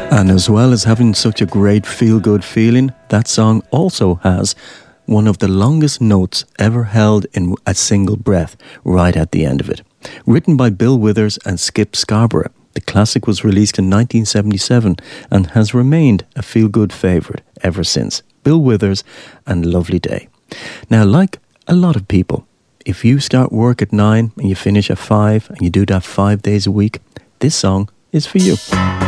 And as well as having such a great feel-good feeling, that song also has one of the longest notes ever held in a single breath right at the end of it. Written by Bill Withers and Skip Scarborough, the classic was released in 1977 and has remained a feel-good favourite ever since. Bill Withers and Lovely Day. Now, like a lot of people, if you start work at 9 and you finish at 5 and you do that 5 days a week, this song is for you.